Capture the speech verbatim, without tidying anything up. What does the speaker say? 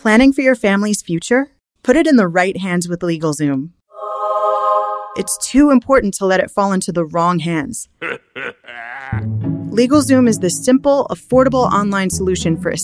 Planning for your family's future? Put it in the right hands with LegalZoom. It's too important to let it fall into the wrong hands. LegalZoom is the simple, affordable online solution for